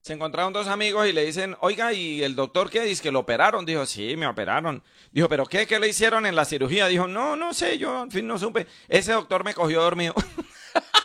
Se encontraron dos amigos y le dicen, oiga, ¿y el doctor qué? Dice que lo operaron. Dijo, sí, me operaron. Dijo, ¿pero qué? ¿Qué le hicieron en la cirugía? Dijo, no, no sé, yo al fin no supe. Ese doctor me cogió dormido.